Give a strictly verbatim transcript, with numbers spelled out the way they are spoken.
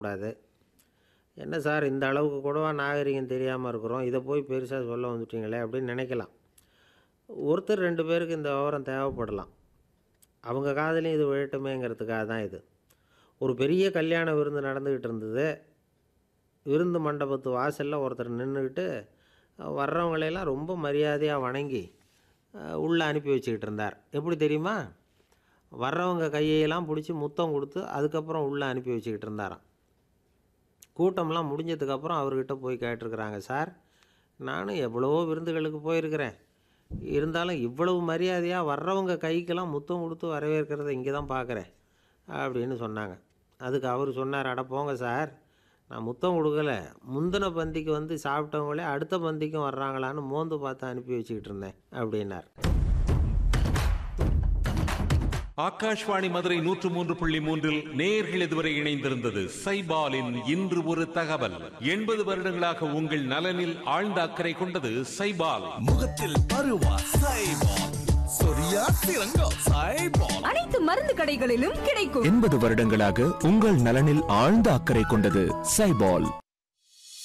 கூடாது. என்ன சார் இந்த அளவுக்கு கூடவா நாகரிகம் தெரியாமல் இருக்கிறோம், இதை போய் பெருசாக சொல்ல வந்துட்டீங்களே அப்படின்னு நினைக்கலாம். ஒருத்தர் ரெண்டு பேருக்கு இந்த விவரம் தேவைப்படலாம். அவங்க காதலையும் இது விழட்டுமேங்கிறதுக்காக தான் இது. ஒரு பெரிய கல்யாண விருந்து நடந்துக்கிட்டு இருந்தது. விருந்து மண்டபத்து வாசலில் ஒருத்தர் நின்றுக்கிட்டு வர்றவங்களையெல்லாம் ரொம்ப மரியாதையாக வணங்கி உள்ளே அனுப்பி வச்சுக்கிட்டு இருந்தார். எப்படி தெரியுமா? வர்றவங்க கையெல்லாம் பிடிச்சி முத்தம் கொடுத்து அதுக்கப்புறம் உள்ளே அனுப்பி வச்சுக்கிட்டு இருந்தாராம். கூட்டம்லாம் முடிஞ்சதுக்கப்புறம் அவர்கிட்ட போய் கேட்டிருக்கிறாங்க, சார் நானும் எவ்வளவோ விருந்துகளுக்கு போயிருக்கிறேன், இருந்தாலும் இவ்வளவு மரியாதையாக வர்றவங்க கைக்கெல்லாம் முத்தம் கொடுத்து வரவேற்கிறத இங்கே தான் பார்க்குறேன் அப்படின்னு சொன்னாங்க. அதுக்கு அவர் சொன்னார், அட போங்க சார், நான் முத்தம் கொடுக்கல, முந்தின பந்திக்கு வந்து சாப்பிட்டவங்களே அடுத்த பந்திக்கும் வர்றாங்களான்னு மோந்து பார்த்து அனுப்பி வச்சுக்கிட்டு இருந்தேன் அப்படின்னார். ஆகாஷ்வாணி மதுரை நூற்று மூன்று புள்ளி மூன்றில் நேயர்கள் இதுவரை இணைந்திருந்தது சைபாலின் இன்று ஒரு தகவல். எண்பது வருடங்களாக உங்கள் நலனில் ஆழ்ந்த அக்கறை கொண்டது சைபால். முகத்தில் பருவா சைபால், சொரியா சிறங்கா சைபால், அனைத்து மருந்து கடைகளிலும் கிடைக்கும். எண்பது வருடங்களாக உங்கள் நலனில் ஆழ்ந்த அக்கறை கொண்டது சைபால்.